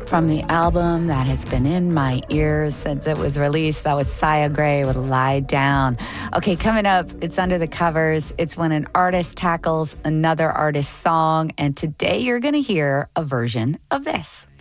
from the album that has been in my ears since it was released. That was Sia Gray with Lie Down. Okay, coming up, it's Under the Covers. It's when an artist tackles another artist's song, and today you're going to hear a version of this.